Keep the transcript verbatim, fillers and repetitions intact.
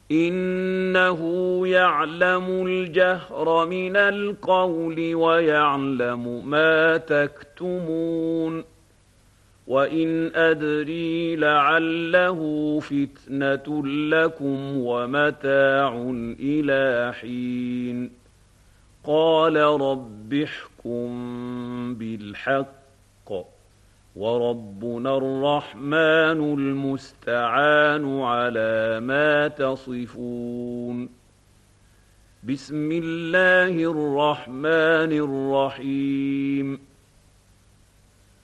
إنه يعلم الجهر من القول ويعلم ما تكتمون وإن أدري لعله فتنة لكم ومتاع إلى حين قال رب احكم بالحق وربنا الرحمن المستعان على ما تصفون بسم الله الرحمن الرحيم